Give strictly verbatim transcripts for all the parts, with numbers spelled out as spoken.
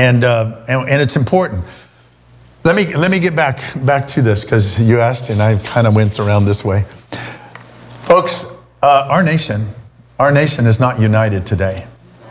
And, uh, and, and it's important. Let me, let me get back, back to this, because you asked and I kind of went around this way. Folks, uh, our nation, our nation is not united today.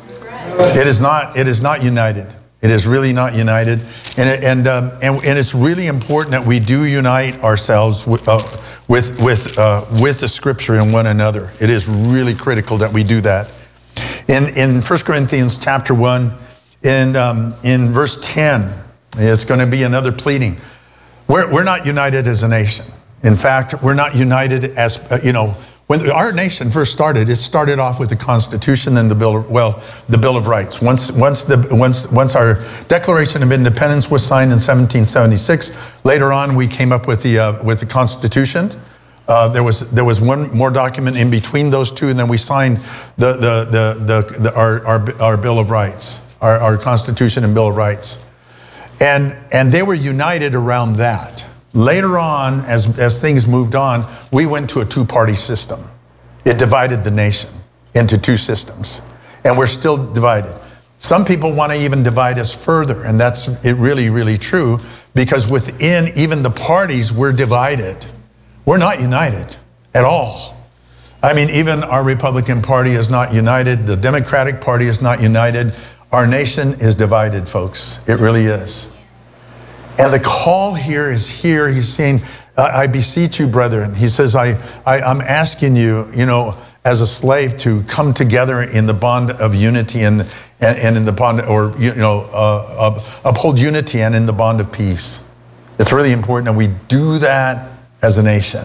It is not, it is not united. It is really not united. And, it, and, um, and, and it's really important that we do unite ourselves with, uh, with, with, uh, with the scripture and one another. It is really critical that we do that. In, in First Corinthians chapter one, in, um, in verse ten, it's going to be another pleading. We're, we're not united as a nation. In fact, we're not united as, uh, you know, when our nation first started, it started off with the Constitution and the Bill of, well, the Bill of Rights. Once, once, the, once, once our Declaration of Independence was signed in seventeen seventy-six, later on we came up with the, uh, with the Constitution. Uh, there was there was one more document in between those two, and then we signed the, the, the, the, the, our, our, our Bill of Rights, our, our Constitution and Bill of Rights. And, and they were united around that. Later on, as, as things moved on, we went to a two-party system. It divided the nation into two systems. And we're still divided. Some people want to even divide us further, and that's it really, really true, because within even the parties, we're divided. We're not united at all. I mean, even our Republican Party is not united. The Democratic Party is not united. Our nation is divided, folks. It really is. And the call here is here. He's saying, I beseech you, brethren. He says, I, I, I'm asking you, you know, as a slave to come together in the bond of unity and, and, and in the bond, or, you know, uh, uphold unity and in the bond of peace. It's really important that we do that as a nation.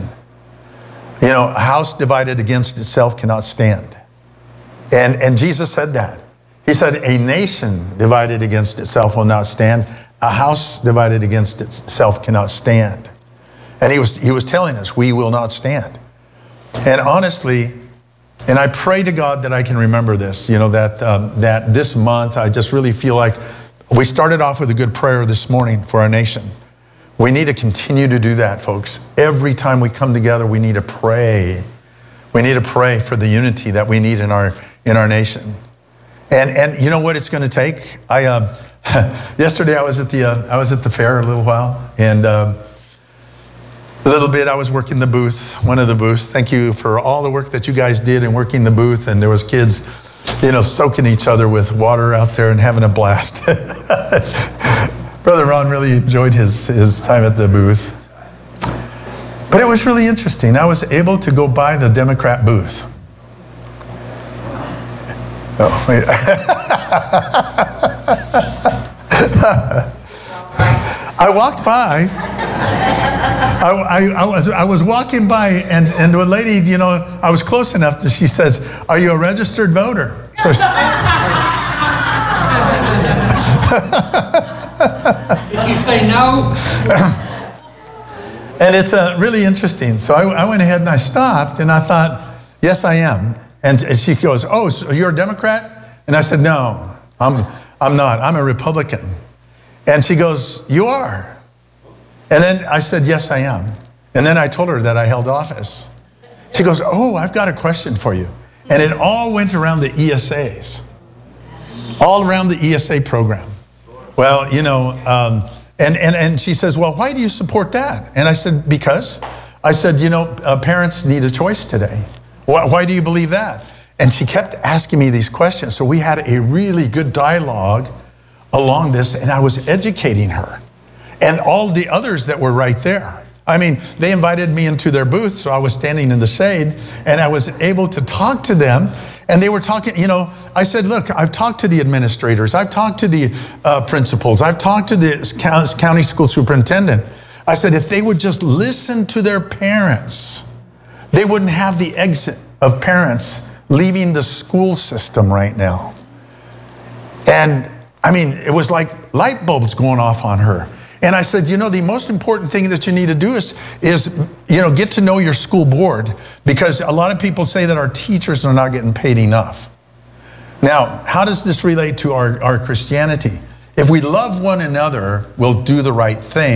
You know, a house divided against itself cannot stand. And, and Jesus said that. He said, a nation divided against itself will not stand. A house divided against itself cannot stand. And he was, he was telling us, we will not stand. And honestly, and I pray to God that I can remember this, you know, that, um, that this month, I just really feel like we started off with a good prayer this morning for our nation. We need to continue to do that, folks. Every time we come together, we need to pray. We need to pray for the unity that we need in our, in our nation. And, and you know what it's going to take? I, uh, yesterday I was at the, uh, I was at the fair a little while, and uh, a little bit I was working the booth, one of the booths. Thank you for all the work that you guys did in working the booth. And there was kids, you know, soaking each other with water out there and having a blast. Brother Ron really enjoyed his, his time at the booth. But it was really interesting. I was able to go by the Democrat booth. Oh, wait. I walked by. I, I, I, was, I was walking by, and, and a lady, you know, I was close enough that she says, are you a registered voter? So she, did you say no? And it's uh, really interesting. So I, I went ahead and I stopped, and I thought, yes, I am. And she goes, oh, so you're a Democrat? And I said, no, I'm, I'm not. I'm a Republican. And she goes, you are? And then I said, yes, I am. And then I told her that I held office. She goes, oh, I've got a question for you. And it all went around the E S As. All around the E S A program. Well, you know, um, and, and, and she says, well, why do you support that? And I said, because. I said, you know, uh, parents need a choice today. Why, why do you believe that? And she kept asking me these questions. So we had a really good dialogue along this, and I was educating her. And all the others that were right there. I mean, they invited me into their booth, so I was standing in the shade, and I was able to talk to them. And they were talking, you know, I said, look, I've talked to the administrators. I've talked to the uh, principals. I've talked to the county school superintendent. I said, if they would just listen to their parents, they wouldn't have the exit of parents leaving the school system right now. And I mean, it was like light bulbs going off on her. And I said, you know, the most important thing that you need to do is, is, you know, get to know your school board, because a lot of people say that our teachers are not getting paid enough. Now, how does this relate to our, our Christianity? If we love one another, we'll do the right thing,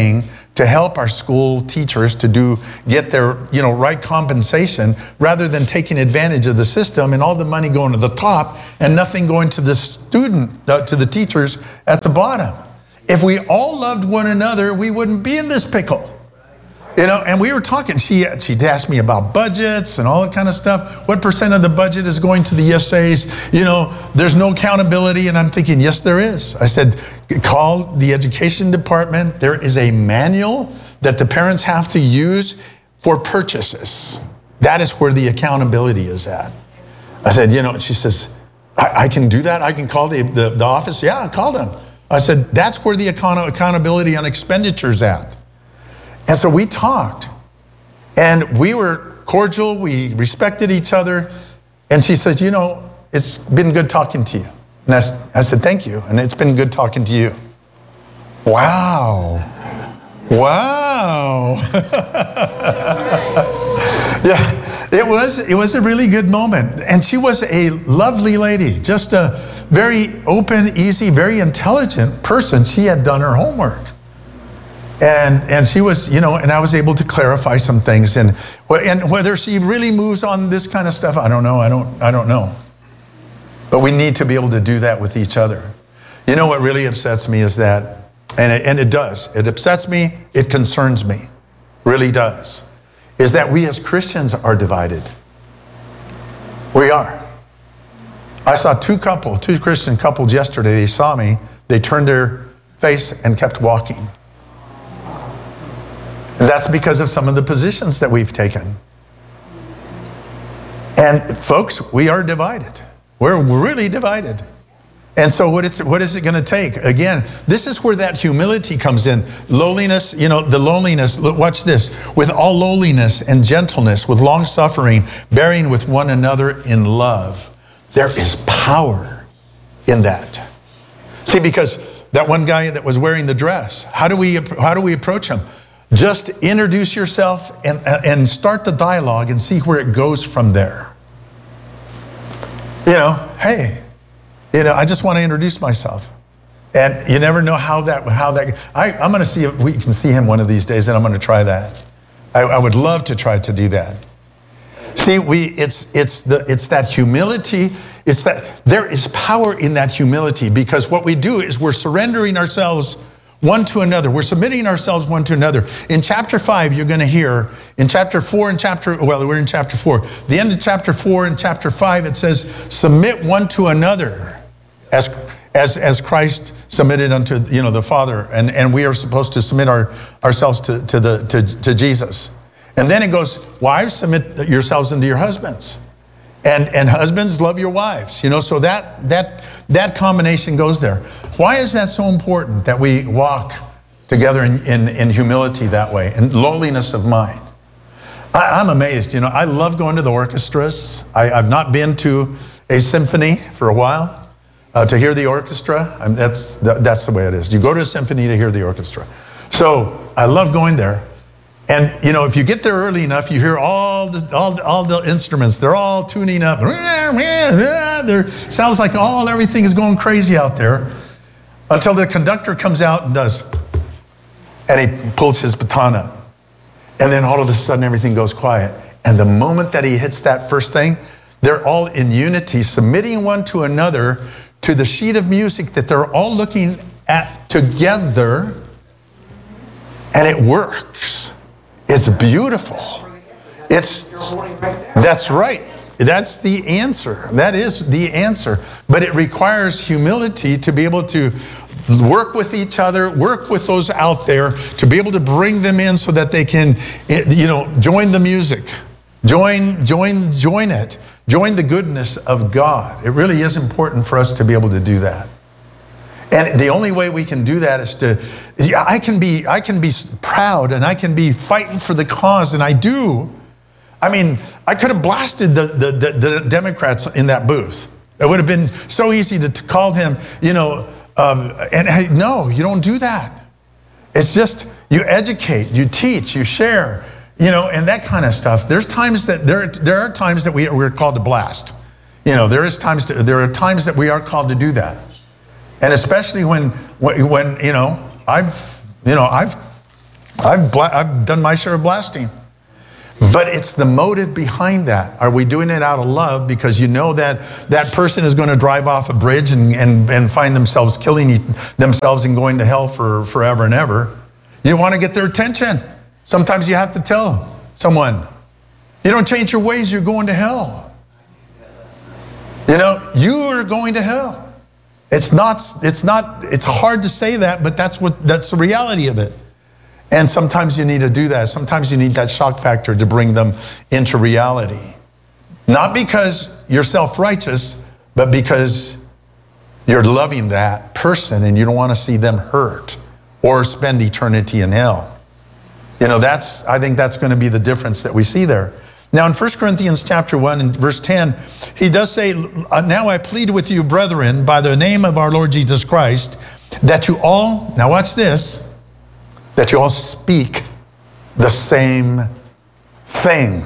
to help our school teachers to do get their you know right compensation, rather than taking advantage of the system and all the money going to the top and nothing going to the student, uh, to the teachers at the bottom. If we all loved one another, we wouldn't be in this pickle. You know, and we were talking, she she asked me about budgets and all that kind of stuff. What percent of the budget is going to the S As? You know, there's no accountability. And I'm thinking, yes, there is. I said, call the education department. There is a manual that the parents have to use for purchases. That is where the accountability is at. I said, you know, she says, I, I can do that? I can call the, the, the office? Yeah, call them. I said, that's where the account- accountability on expenditures at. And so we talked, and we were cordial, we respected each other, and she said, you know, it's been good talking to you. And I, I said, thank you, and it's been good talking to you. Wow. Wow. Yeah, it was, it was a really good moment. And she was a lovely lady, just a very open, easy, very intelligent person. She had done her homework. And and she was, you know, and I was able to clarify some things. And and whether she really moves on this kind of stuff, I don't know. I don't I don't know. But we need to be able to do that with each other. You know what really upsets me is that, and it, and it does. It upsets me. It concerns me. Really does. Is that we as Christians are divided. We are. I saw two couple, two Christian couples yesterday. They saw me. They turned their face and kept walking. And that's because of some of the positions that we've taken. And folks, we are divided. We're really divided. And so what, it's, what is it going to take? Again, this is where that humility comes in. Lowliness, you know, the loneliness, watch this. With all lowliness and gentleness, with long suffering, bearing with one another in love. There is power in that. See, because that one guy that was wearing the dress, how do we, how do we approach him? Just introduce yourself and, and start the dialogue and see where it goes from there. You know, hey, you know, I just want to introduce myself. And you never know how that, how that, I, I'm going to see if we can see him one of these days, and I'm going to try that. I, I would love to try to do that. See, we, it's, it's, the, it's that humility. It's that there is power in that humility, because what we do is we're surrendering ourselves one to another. We're submitting ourselves one to another. In chapter five, you're going to hear, in chapter four and chapter, well, we're in chapter four. The end of chapter four and chapter five, it says, submit one to another as, as, as Christ submitted unto, you know, the Father. And, and we are supposed to submit our, ourselves to, to, the, to, to Jesus. And then it goes, wives, submit yourselves unto your husbands. And, and husbands, love your wives. You know, so that, that, that combination goes there. Why is that so important that we walk together in, in, in humility that way, and lowliness of mind? I, I'm amazed. You know, I love going to the orchestras. I, I've not been to a symphony for a while uh, to hear the orchestra. I mean, that's, that's the way it is. You go to a symphony to hear the orchestra. So I love going there. And, you know, if you get there early enough, you hear all the, all, all the instruments. They're all tuning up. There sounds like all everything is going crazy out there, until the conductor comes out and does. And he pulls his baton up. And then all of a sudden, everything goes quiet. And the moment that he hits that first thing, they're all in unity, submitting one to another to the sheet of music that they're all looking at together. And it works. It's beautiful. It's, that's right. That's the answer. That is the answer. But it requires humility to be able to work with each other, work with those out there, to be able to bring them in so that they can, you know, join the music. Join, join, join it. Join the goodness of God. It really is important for us to be able to do that. And the only way we can do that is to, yeah, I can be, I can be proud, and I can be fighting for the cause, and I do. I mean, I could have blasted the, the, the, the Democrats in that booth. It would have been so easy to, to call him, you know, um, and I, no, you don't do that. It's just, you educate, you teach, you share, you know, and that kind of stuff. There's times that, there, there are times that we, we're called to blast. You know, there is times, to, there are times that we are called to do that. And especially when, when, you know, I've, you know, I've I've, bla- I've done my share of blasting. But it's the motive behind that. Are we doing it out of love because you know that that person is going to drive off a bridge and, and, and find themselves killing themselves and going to hell for forever and ever? You want to get their attention. Sometimes you have to tell someone, you don't change your ways, you're going to hell. You know, you are going to hell. It's not, it's not, it's hard to say that, but that's what, that's the reality of it. And sometimes you need to do that. Sometimes you need that shock factor to bring them into reality. Not because you're self-righteous, but because you're loving that person and you don't want to see them hurt or spend eternity in hell. You know, that's, I think that's going to be the difference that we see there. Now in First Corinthians chapter one and verse ten, he does say, now I plead with you, brethren, by the name of our Lord Jesus Christ, that you all, now watch this, that you all speak the same thing.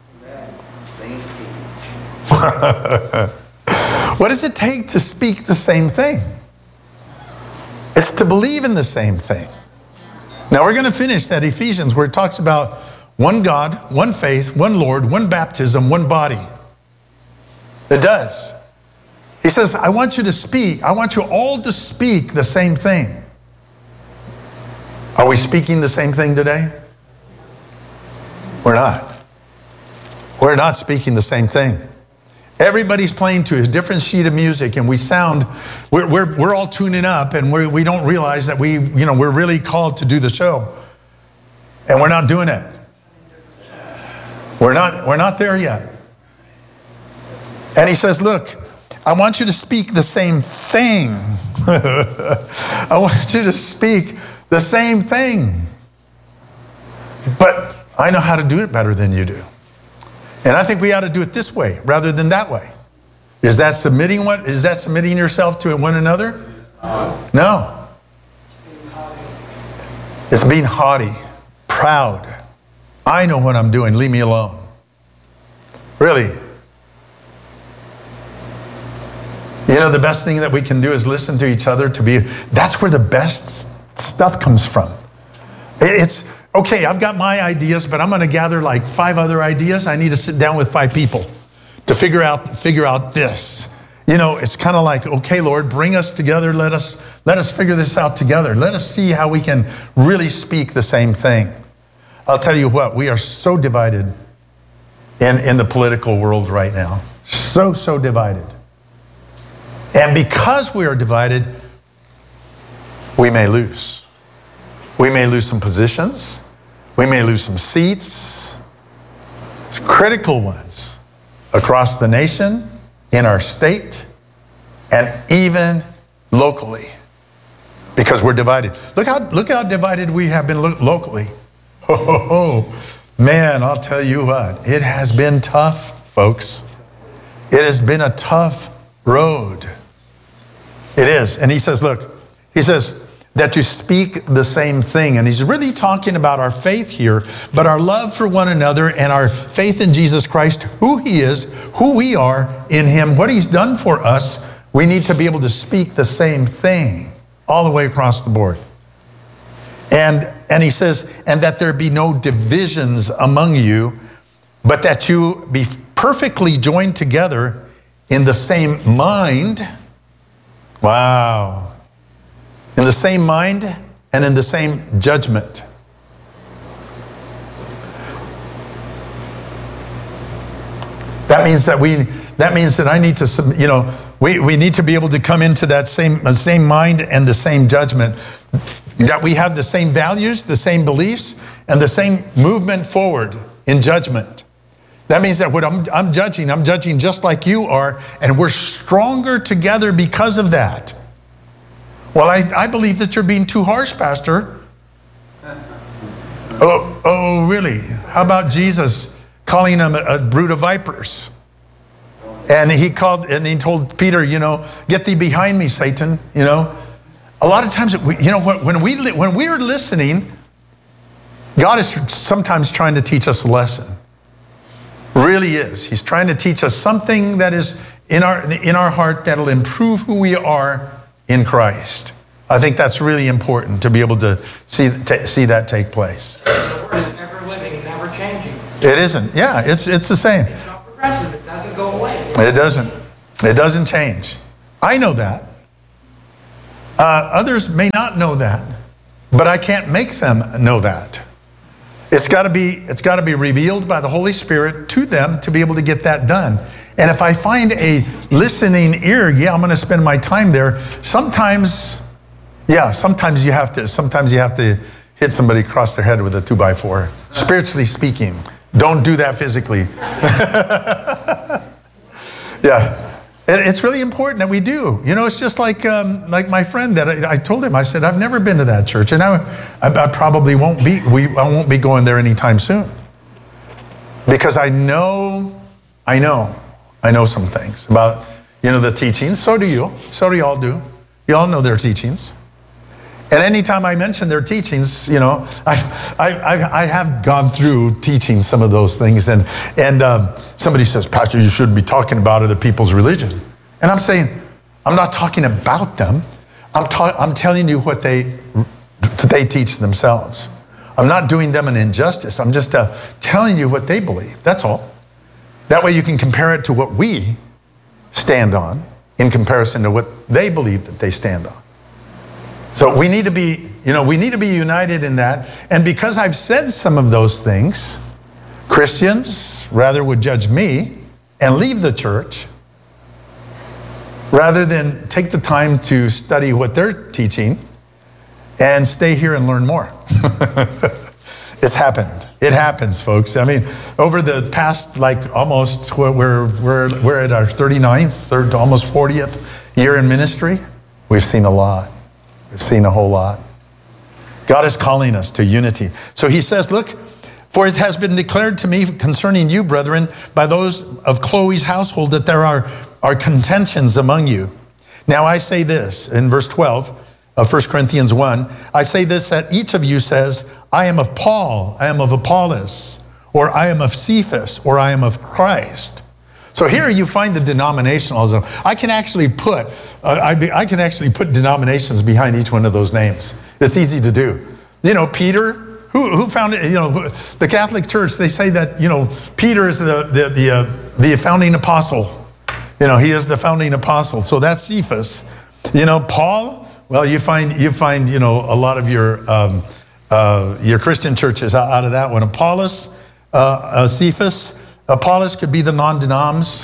What does it take to speak the same thing? It's to believe in the same thing. Now we're going to finish that Ephesians where it talks about one God, one faith, one Lord, one baptism, one body. It does. He says, I want you to speak. I want you all to speak the same thing. Are we speaking the same thing today? We're not. We're not speaking the same thing. Everybody's playing to a different sheet of music, and we sound, we're, we're, we're all tuning up, and we're, we don't realize that we, you know, we're really called to do the show. And we're not doing it. We're not, we're not there yet. And he says, look, I want you to speak the same thing. I want you to speak the same thing. But I know how to do it better than you do. And I think we ought to do it this way rather than that way. Is that submitting what? Is that submitting yourself to one another? No. It's being haughty, proud. I know what I'm doing. Leave me alone. Really. You know, the best thing that we can do is listen to each other to be, that's where the best stuff comes from. It's, okay, I've got my ideas, but I'm going to gather like five other ideas. I need to sit down with five people to figure out, figure out this. You know, it's kind of like, okay, Lord, bring us together. Let us, let us figure this out together. Let us see how we can really speak the same thing. I'll tell you what, we are so divided in, in the political world right now. So, so divided. And because we are divided, we may lose. We may lose some positions. We may lose some seats. Critical ones across the nation, in our state, and even locally. Because we're divided. Look how, look how divided we have been lo- locally. Ho, ho, ho. Man, I'll tell you what. It has been tough, folks. It has been a tough road. It is. And he says, look, he says that you speak the same thing. And he's really talking about our faith here, but our love for one another and our faith in Jesus Christ, who he is, who we are in him, what he's done for us. We need to be able to speak the same thing all the way across the board. And, and he says, and that there be no divisions among you, but that you be perfectly joined together in the same mind. Wow. In the same mind and in the same judgment. That means that we, that means that I need to, you know, we, we need to be able to come into that same, the same mind and the same judgment. That we have the same values, the same beliefs, and the same movement forward in judgment. That means that what I'm, I'm judging, I'm judging just like you are, and we're stronger together because of that. Well, I, I believe that you're being too harsh, Pastor. Oh, oh, really? How about Jesus calling them a, a brood of vipers? And he called, and he told Peter, you know, get thee behind me, Satan. You know, a lot of times, we, you know, when we when we're listening, God is sometimes trying to teach us a lesson. Really is. He's trying to teach us something that is in our in our heart that'll improve who we are in Christ. I think that's really important to be able to see, to see that take place. The word is ever living, never changing. It isn't. Yeah, it's, it's the same. It's not progressive. It doesn't go away. It doesn't. It doesn't change. I know that. Uh, others may not know that, but I can't make them know that. It's got to be, it's got to be revealed by the Holy Spirit to them to be able to get that done. And if I find a listening ear, yeah, I'm going to spend my time there. Sometimes, yeah, sometimes you have to, sometimes you have to hit somebody across their head with a two by four. Spiritually speaking, don't do that physically. Yeah. It's really important that we do. You know, it's just like um, like my friend that I, I told him. I said, I've never been to that church, and I, I, I probably won't be. We I won't be going there anytime soon, because I know, I know, I know some things about, you know, the teachings. So do you. So do y'all do. You all know their teachings. And anytime I mention their teachings, you know, I I, I have gone through teaching some of those things, and and um, somebody says, Pastor, you shouldn't be talking about other people's religion. And I'm saying, I'm not talking about them. I'm ta- I'm telling you what they they teach themselves. I'm not doing them an injustice. I'm just uh, telling you what they believe. That's all. That way you can compare it to what we stand on in comparison to what they believe that they stand on. So we need to be, you know, we need to be united in that. And because I've said some of those things, Christians rather would judge me and leave the church rather than take the time to study what they're teaching and stay here and learn more. It's happened. It happens, folks. I mean, over the past, like almost, we're, we're, we're at our thirty-ninth, third, almost fortieth year in ministry. We've seen a lot. We've seen a whole lot. God is calling us to unity. So he says, look, for it has been declared to me concerning you, brethren, by those of Chloe's household, that there are, are contentions among you. Now I say this, in verse twelve of First Corinthians one, I say this, that each of you says, I am of Paul, I am of Apollos, or I am of Cephas, or I am of Christ. So here you find the denominationalism. I can actually put, uh, I, be, I can actually put denominations behind each one of those names. It's easy to do. You know, Peter, who, who founded, you know, the Catholic Church, they say that, you know, Peter is the, the, the, uh, the founding apostle. You know, he is the founding apostle. So that's Cephas. You know, Paul, well, you find, you find, you know, a lot of your, um, uh, your Christian churches out of that one. Apollos, uh, uh, Cephas, Apollos could be the non-denoms,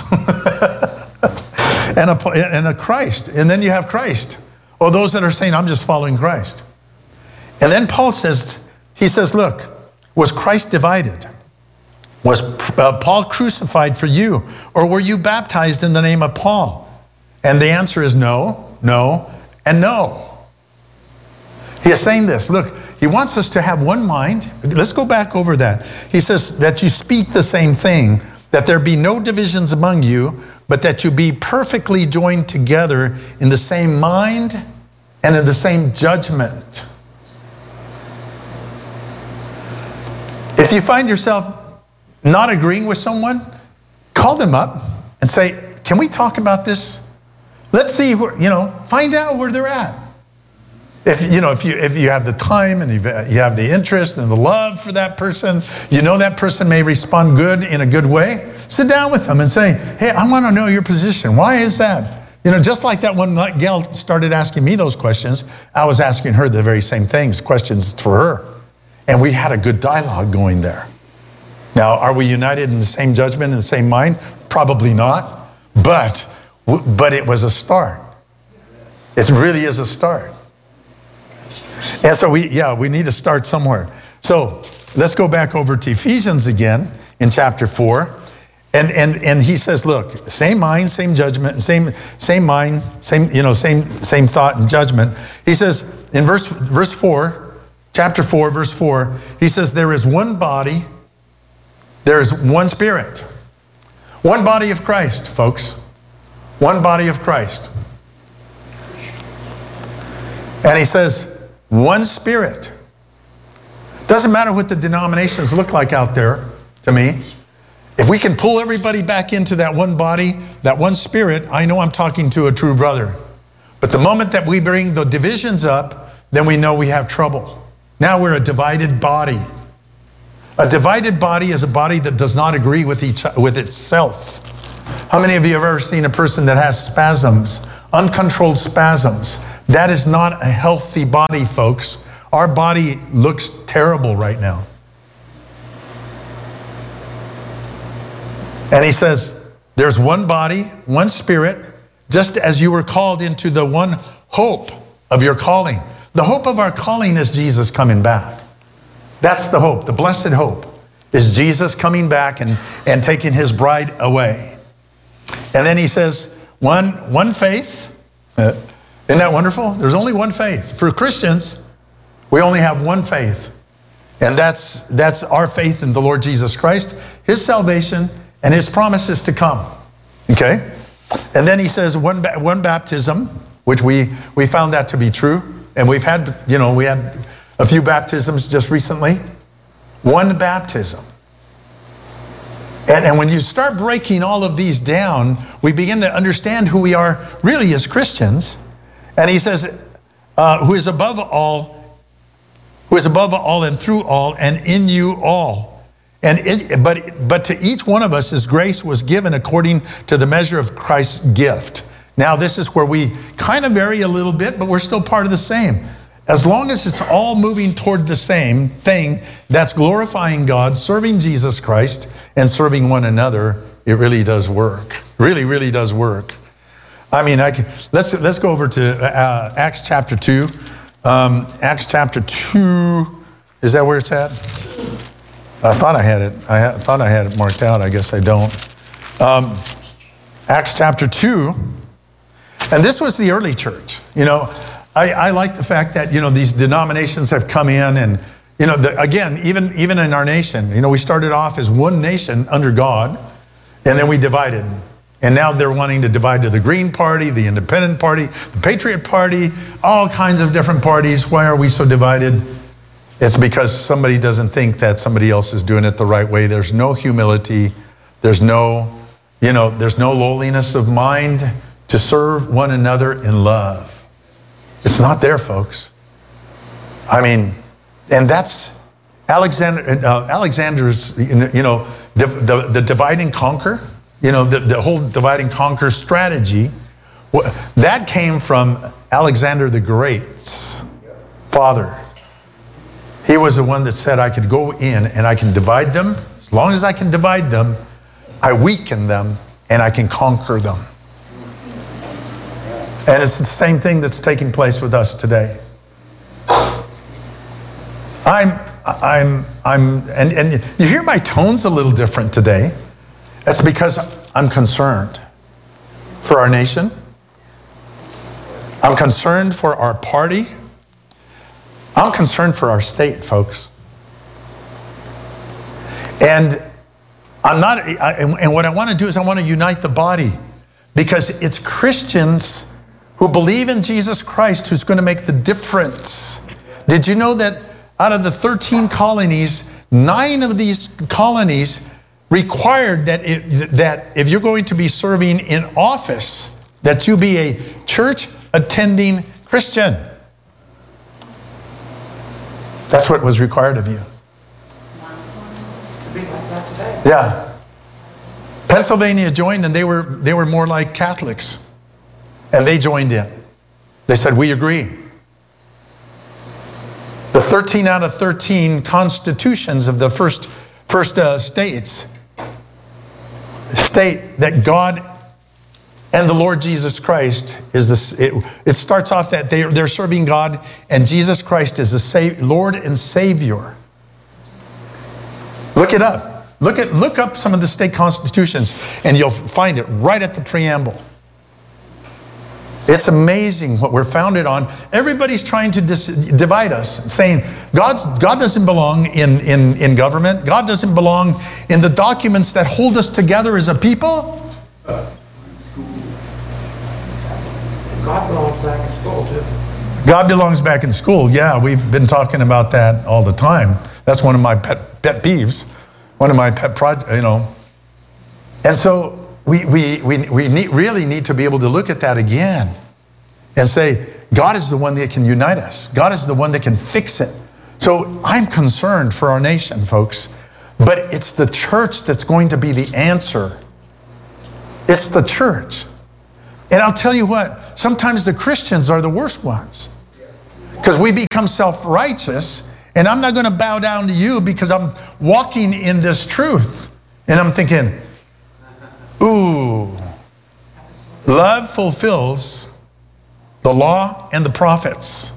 and, a, and a Christ. And then you have Christ. Or those that are saying, I'm just following Christ. And then Paul says, he says, look, was Christ divided? Was uh, Paul crucified for you? Or were you baptized in the name of Paul? And the answer is no, no, and no. He is saying this, look, he wants us to have one mind. Let's go back over that. He says that you speak the same thing, that there be no divisions among you, but that you be perfectly joined together in the same mind and in the same judgment. If you find yourself not agreeing with someone, call them up and say, can we talk about this? Let's see, where, you know, find out where they're at. If you know, if you if you have the time and you have the interest and the love for that person, you know that person may respond good in a good way. Sit down with them and say, "Hey, I want to know your position. Why is that?" You know, just like that one gal started asking me those questions, I was asking her the very same things, questions for her, and we had a good dialogue going there. Now, are we united in the same judgment and the same mind? Probably not, but but it was a start. It really is a start. And so we, yeah, we need to start somewhere. So let's go back over to Ephesians again in chapter four. And, and, and he says, look, same mind, same judgment, same, same mind, same, you know, same, same thought and judgment. He says in verse, verse four, chapter four, verse four, he says, there is one body, there is one spirit. One body of Christ, folks. One body of Christ. And he says, one spirit. Doesn't matter what the denominations look like out there to me. If we can pull everybody back into that one body, that one spirit, I know I'm talking to a true brother But the moment that we bring the divisions up, then we know we have trouble. Now we're a divided body. A divided body is a body that does not agree with each with itself. How many of you have ever seen a person that has spasms, uncontrolled spasms? That is not a healthy body, folks. Our body looks terrible right now. And he says, there's one body, one spirit, just as you were called into the one hope of your calling. The hope of our calling is Jesus coming back. That's the hope. The blessed hope is Jesus coming back and, and taking his bride away. And then he says, one, one faith. Uh, isn't that wonderful? There's only one faith. For Christians, we only have one faith. And that's, that's our faith in the Lord Jesus Christ, his salvation, and his promises to come. Okay? And then he says one, one baptism, which we, we found that to be true. And we've had, you know, we had a few baptisms just recently. One baptism. And, and when you start breaking all of these down, we begin to understand who we are really as Christians. And he says, uh, who is above all, who is above all and through all and in you all. And it, but, but to each one of us, his grace was given according to the measure of Christ's gift. Now, this is where we kind of vary a little bit, but we're still part of the same. As long as it's all moving toward the same thing, that's glorifying God, serving Jesus Christ, and serving one another, it really does work. Really, really does work. I mean, I can, let's, let's go over to uh, Acts chapter two. Um, Acts chapter two, is that where it's at? I thought I had it. I ha- thought I had it marked out. I guess I don't. Um, Acts chapter two. And this was the early church. You know, I, I like the fact that, you know, these denominations have come in and, you know, the, again, even, even in our nation, you know, we started off as one nation under God, and then we divided. And now they're wanting to divide to the Green Party, the Independent Party, the Patriot Party, all kinds of different parties. Why are we so divided? It's because somebody doesn't think that somebody else is doing it the right way. There's no humility. There's no, you know, there's no lowliness of mind to serve one another in love. It's not there, folks. I mean, and that's Alexander, uh, Alexander's, you know, the, the, the divide and conquer, you know, the, the whole divide and conquer strategy, that came from Alexander the Great's father. He was the one that said, I could go in and I can divide them. As long as I can divide them, I weaken them and I can conquer them. And it's the same thing that's taking place with us today. I'm, I'm, I'm, and, and you hear my tone's a little different today. That's because I'm concerned for our nation. I'm concerned for our party. I'm concerned for our state, folks. And I'm not, I, and what I want to do is I want to unite the body, because it's Christians who believe in Jesus Christ who's going to make the difference. Did you know that out of the thirteen colonies, nine of these colonies required that if, that if you're going to be serving in office, that you be a church-attending Christian? That's what was required of you. Should be like that today. Yeah. Pennsylvania joined, and they were they were more like Catholics. And they joined in. They said, we agree. The thirteen out of thirteen constitutions of the first, first uh, states state that God and the Lord Jesus Christ is this. It, it starts off that they, they're serving God, and Jesus Christ is the sa- Lord and Savior. Look it up. Look at look up some of the state constitutions, and you'll find it right at the preamble. It's amazing what we're founded on. Everybody's trying to dis- divide us, saying God's, God doesn't belong in, in, in government. God doesn't belong in the documents that hold us together as a people. God belongs back in school, too. God belongs back in school. Yeah, we've been talking about that all the time. That's one of my pet, pet peeves, one of my pet projects, you know. And so we, we, we, we need, really need to be able to look at that again and say, God is the one that can unite us. God is the one that can fix it. So I'm concerned for our nation, folks. But it's the church that's going to be the answer. It's the church. And I'll tell you what, sometimes the Christians are the worst ones. Because we become self-righteous, and I'm not going to bow down to you because I'm walking in this truth. And I'm thinking, ooh, love fulfills the law and the prophets.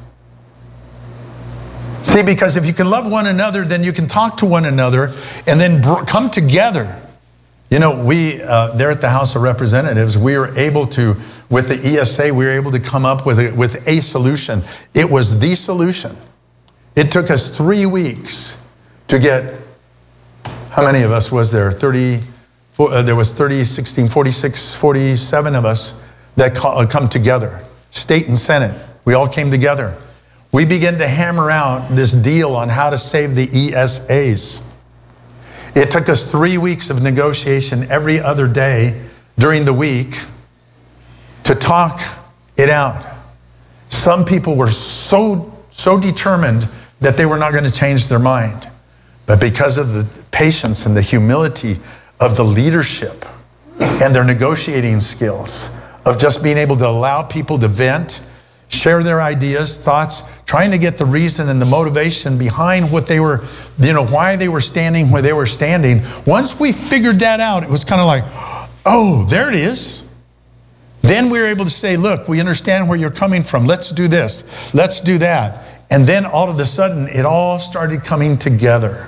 See, because if you can love one another, then you can talk to one another and then come together. You know, we, uh, there at the House of Representatives, we were able to, with the E S A, we were able to come up with a, with a solution. It was the solution. It took us three weeks to get, how many of us was there? thirty, uh, there was thirty, sixteen, forty-six, forty-seven of us that ca- come together. State and Senate, we all came together. We began to hammer out this deal on how to save the E S As. It took us three weeks of negotiation every other day during the week to talk it out. Some people were so, so determined that they were not going to change their mind. But because of the patience and the humility of the leadership and their negotiating skills, of just being able to allow people to vent, share their ideas, thoughts, trying to get the reason and the motivation behind what they were, you know, why they were standing where they were standing. Once we figured that out, it was kind of like, oh, there it is. Then we were able to say, look, we understand where you're coming from. Let's do this. Let's do that. And then all of a sudden, it all started coming together.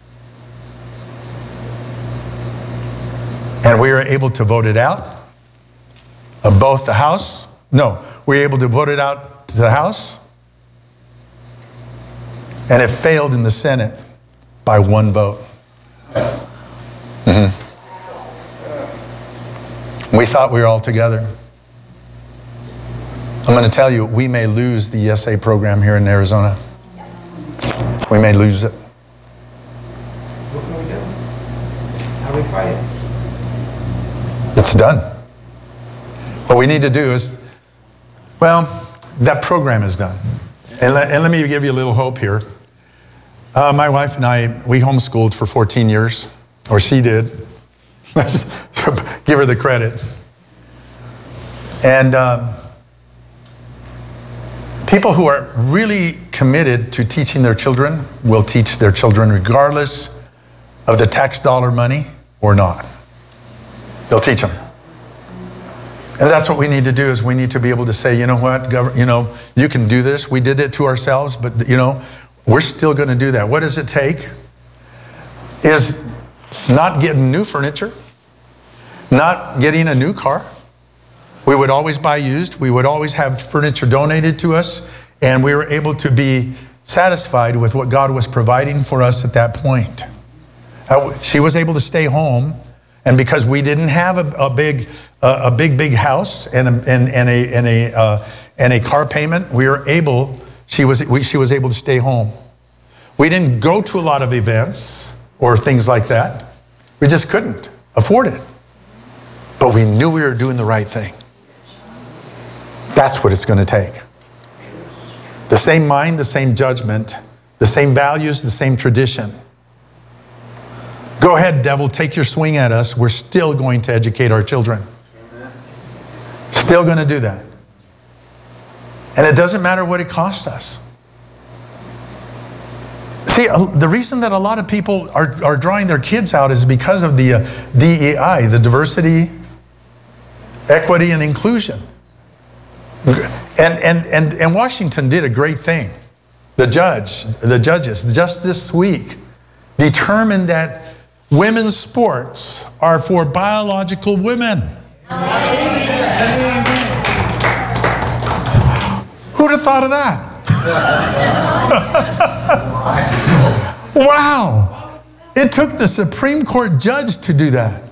And we were able to vote it out of both the House. No, we were able to vote it out to the House. And it failed in the Senate by one vote. Mm-hmm. We thought we were all together. I'm going to tell you, we may lose the E S A program here in Arizona. We may lose it. What can we do? How do we fight it? It's done. What we need to do is, well, that program is done. And let, and let me give you a little hope here. Uh, my wife and I, we homeschooled for fourteen years, or she did. Give her the credit. And um, people who are really committed to teaching their children will teach their children regardless of the tax dollar money or not. They'll teach them. And that's what we need to do, is we need to be able to say, you know what, gov- you know, you can do this. We did it to ourselves, but, you know, we're still going to do that. What does it take? Is not getting new furniture, not getting a new car. We would always buy used. We would always have furniture donated to us, and we were able to be satisfied with what God was providing for us at that point. Uh, she was able to stay home. And because we didn't have a, a big, uh, a big, big house and a, and, and a and a uh, and a car payment, we were able. She was we, she was able to stay home. We didn't go to a lot of events or things like that. We just couldn't afford it. But we knew we were doing the right thing. That's what it's going to take. The same mind, the same judgment, the same values, the same tradition. Go ahead, devil, take your swing at us. We're still going to educate our children. Still going to do that. And it doesn't matter what it costs us. See, the reason that a lot of people are, are drawing their kids out is because of the uh, D E I, the diversity, equity, and inclusion. And, and, and, and Washington did a great thing. The judge, the judges, just this week, determined that women's sports are for biological women. Who'd have thought of that? Wow. It took the Supreme Court judge to do that.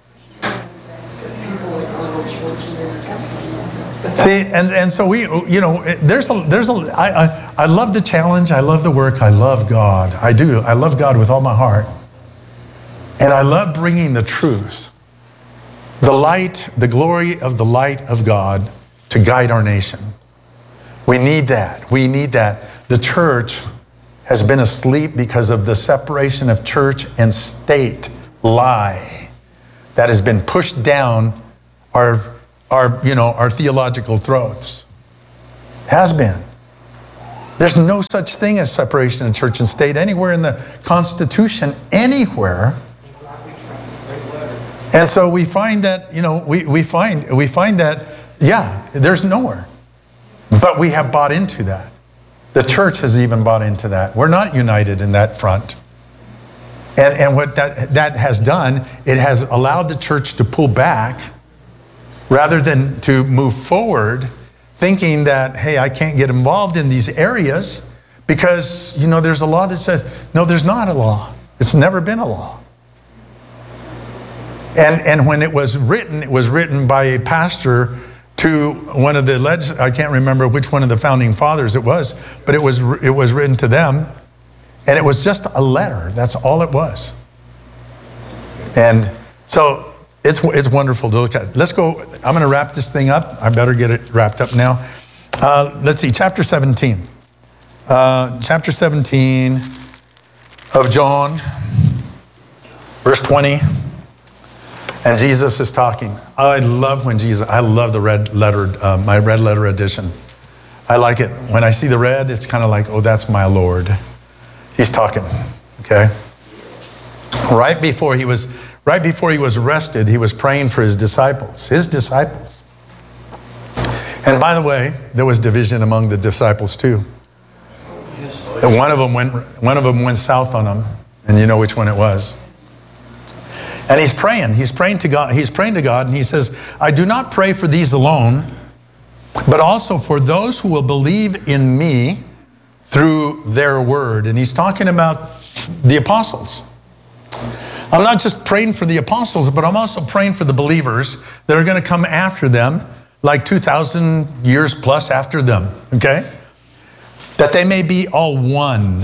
See, and, and so we, you know, there's a, there's a, I, I, I love the challenge. I love the work. I love God. I do. I love God with all my heart. And I love bringing the truth, the light, the glory of the light of God to guide our nation. We need that. We need that. The church has been asleep because of the separation of church and state lie that has been pushed down our, our, you know, our theological throats. Has been. There's no such thing as separation of church and state anywhere in the Constitution, anywhere. And so we find that, you know, we, we find we find that, yeah, there's nowhere. But we have bought into that. The church has even bought into that. We're not united in that front. And, and what that, that has done, it has allowed the church to pull back rather than to move forward, thinking that, hey, I can't get involved in these areas because, you know, there's a law that says, no, there's not a law. It's never been a law. And, and when it was written, it was written by a pastor to one of the, leg- I can't remember which one of the founding fathers it was, but it was, it was written to them. And it was just a letter. That's all it was. And so it's, it's wonderful to look at. Let's go. I'm going to wrap this thing up. I better get it wrapped up now. Uh, let's see, chapter seventeen. Uh, chapter seventeen of John, verse twenty. And Jesus is talking. I love when Jesus, I love the red lettered, uh, my red letter edition. I like it. When I see the red, it's kind of like, oh, that's my Lord. He's talking, okay? Right before he was, right before he was arrested, he was praying for his disciples, his disciples. And by the way, there was division among the disciples too. And one of them went, one of them went south on him, and you know which one it was. And he's praying. He's praying to God. He's praying to God, and he says, I do not pray for these alone, but also for those who will believe in me through their word. And he's talking about the apostles. I'm not just praying for the apostles, but I'm also praying for the believers that are going to come after them, like two thousand years plus after them, okay? That they may be all one.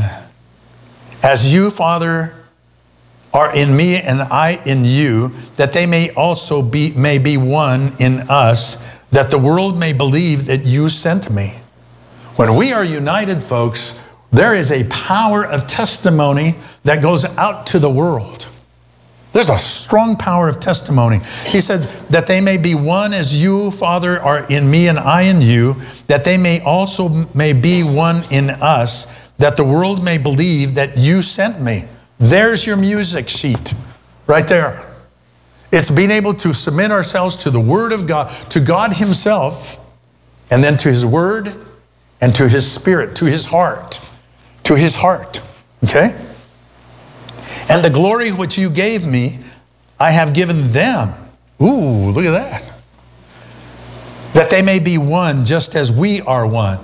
As you, Father, are in me and I in you, that they may also be, may be one in us, that the world may believe that you sent me. When we are united, folks, there is a power of testimony that goes out to the world. There's a strong power of testimony. He said that they may be one as you, Father, are in me and I in you, that they may also may be one in us, that the world may believe that you sent me. There's your music sheet right there. It's being able to submit ourselves to the Word of God, to God Himself, and then to His Word and to His Spirit, to His heart, to His heart, okay? And the glory which you gave me, I have given them. Ooh, look at that. That they may be one just as we are one.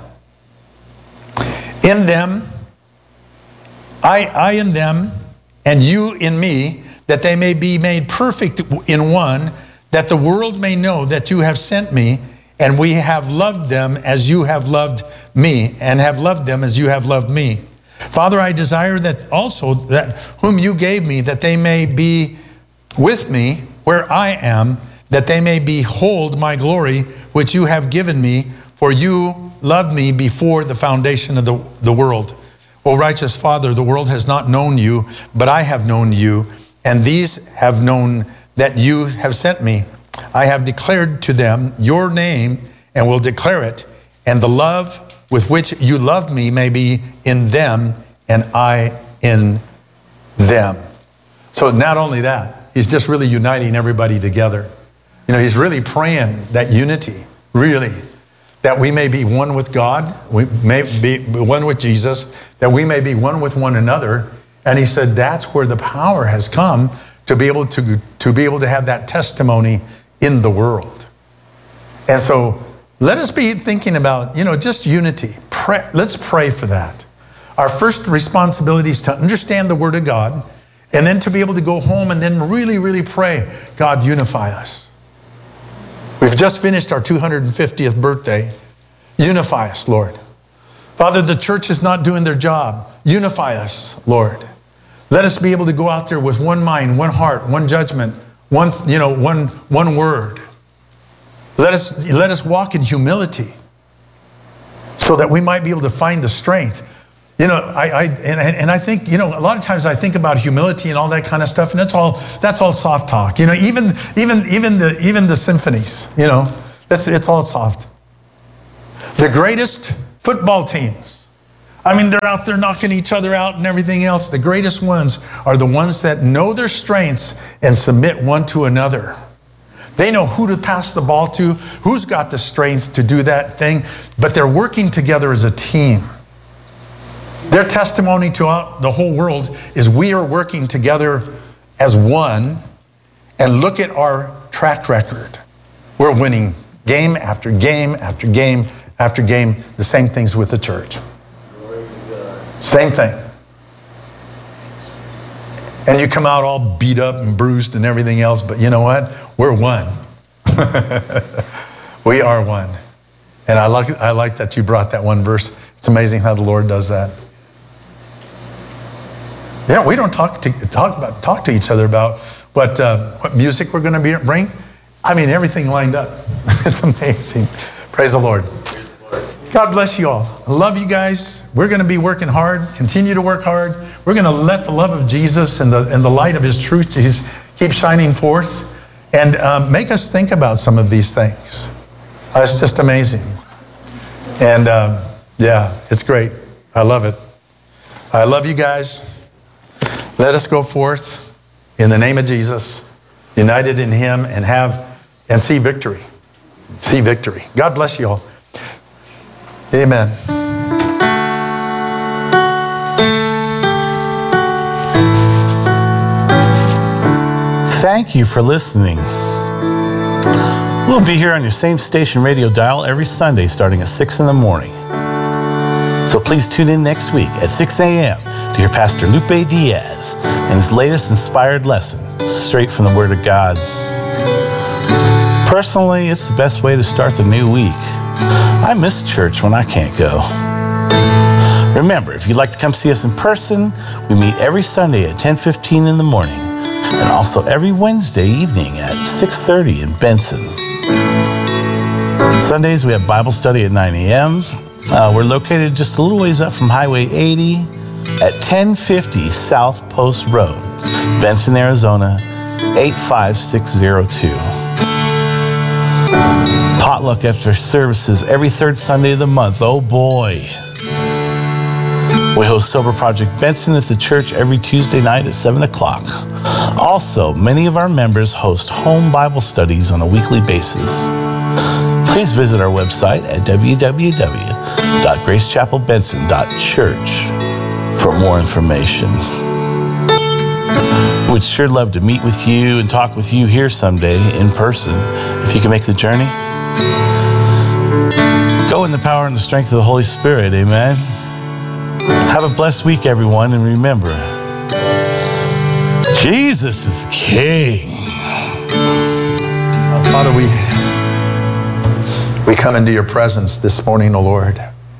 In them, I, I in them, and you in me, that they may be made perfect in one, that the world may know that you have sent me, and we have loved them as you have loved me, and have loved them as you have loved me. Father, I desire that also that whom you gave me, that they may be with me where I am, that they may behold my glory, which you have given me, for you loved me before the foundation of the, the world. O righteous Father, the world has not known you, but I have known you, and these have known that you have sent me. I have declared to them your name, and will declare it, and the love with which you loved me may be in them, and I in them. So not only that, he's just really uniting everybody together. You know, he's really praying that unity, really, that we may be one with God, we may be one with Jesus, that we may be one with one another. And he said that's where the power has come to be able to, to be able to have that testimony in the world. And so let us be thinking about, you know, just unity. Pray, let's pray for that. Our first responsibility is to understand the Word of God, and then to be able to go home and then really, really pray, God, unify us. We've just finished our two hundred fiftieth birthday. Unify us, Lord. Father, the church is not doing their job. Unify us, Lord. Let us be able to go out there with one mind, one heart, one judgment, one, you know, one, one word. Let us, let us walk in humility. so that we might be able to find the strength. You know, I, I and, and I think, you know, a lot of times I think about humility and all that kind of stuff, and that's all that's all soft talk. You know, even even even the even the symphonies, you know, it's it's all soft. The greatest football teams, I mean, they're out there knocking each other out and everything else. The greatest ones are the ones that know their strengths and submit one to another. They know who to pass the ball to, who's got the strength to do that thing, but they're working together as a team. Their testimony to the whole world is we are working together as one, and look at our track record. We're winning game after game after game after game. The same things with the church. Same thing. And you come out all beat up and bruised and everything else, but you know what? We're one. We are one. And I like, I like that you brought that one verse. It's amazing how the Lord does that. Yeah, we don't talk to talk about talk to each other about what uh, what music we're going to bring. I mean, everything lined up. It's amazing. Praise the Lord. God bless you all. I love you guys. We're going to be working hard. Continue to work hard. We're going to let the love of Jesus and the and the light of His truth just keep shining forth, and um, make us think about some of these things. Uh, it's just amazing. And um, yeah, it's great. I love it. I love you guys. Let us go forth in the name of Jesus, united in Him, and have and see victory. See victory. God bless you all. Amen. Thank you for listening. We'll be here on your same station radio dial every Sunday starting at six in the morning. So please tune in next week at six a.m. to hear Pastor Lupe Diaz and his latest inspired lesson, straight from the Word of God. Personally, it's the best way to start the new week. I miss church when I can't go. Remember, if you'd like to come see us in person, we meet every Sunday at ten fifteen in the morning, and also every Wednesday evening at six thirty in Benson. Sundays, we have Bible study at nine a.m. Uh, we're located just a little ways up from Highway eighty at ten fifty South Post Road, Benson, Arizona, eight five six zero two. Potluck after services every third Sunday of the month. Oh boy. We host Sober Project Benson at the church every Tuesday night at seven o'clock. Also, many of our members host home Bible studies on a weekly basis. Please visit our website at w w w dot grace chapel benson dot church for more information. We'd sure love to meet with you and talk with you here someday in person, if you can make the journey. Go in the power and the strength of the Holy Spirit, amen. Have a blessed week, everyone, and remember, Jesus is King. Father, we, we come into your presence this morning, O Lord.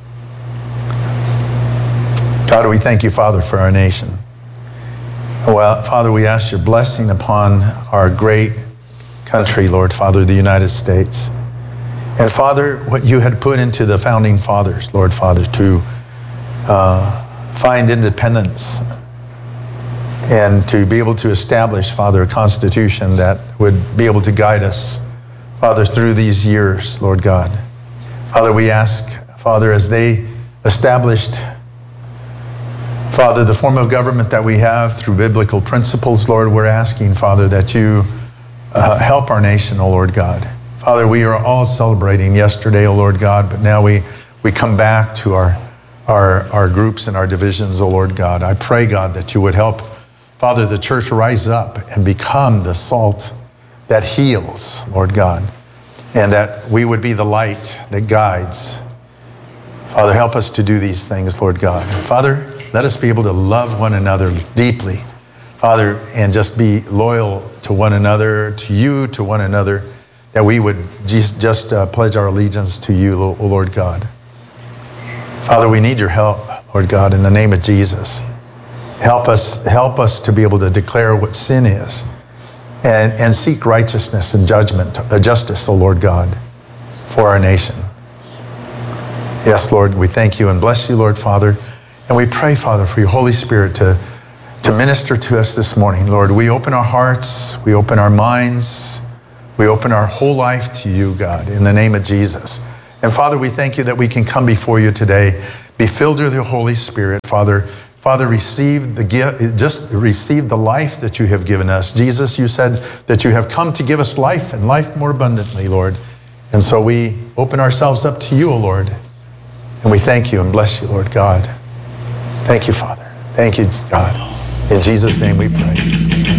God, we thank you, Father, for our nation. Well, Father, we ask your blessing upon our great country, Lord, Father, the United States. And Father, what you had put into the founding fathers, Lord, Father, to uh, find independence and to be able to establish, Father, a constitution that would be able to guide us, Father, through these years, Lord God. Father, we ask, Father, as they established, Father, the form of government that we have through biblical principles, Lord, we're asking, Father, that you uh, help our nation, O Lord God. Father, we are all celebrating yesterday, O Lord God, but now we, we come back to our, our, our groups and our divisions, O Lord God. I pray, God, that you would help, Father, the church rise up and become the salt that heals, Lord God, and that we would be the light that guides. Father, help us to do these things, Lord God. Father, let us be able to love one another deeply, Father, and just be loyal to one another, to you, to one another, that we would just, just uh, pledge our allegiance to you, O Lord God. Father, we need your help, Lord God, in the name of Jesus. Help us, help us to be able to declare what sin is and, and seek righteousness and judgment, uh, justice, O Lord God, for our nation. Yes, Lord, we thank you and bless you, Lord, Father. And we pray, Father, for your Holy Spirit to, to minister to us this morning. Lord, we open our hearts, we open our minds, we open our whole life to you, God, in the name of Jesus. And Father, we thank you that we can come before you today, be filled with your Holy Spirit, Father. Father, receive the gift, just receive the life that you have given us. Jesus, you said that you have come to give us life and life more abundantly, Lord. And so we open ourselves up to you, O Lord. And we thank you and bless you, Lord God. Thank you, Father. Thank you, God. In Jesus' name we pray.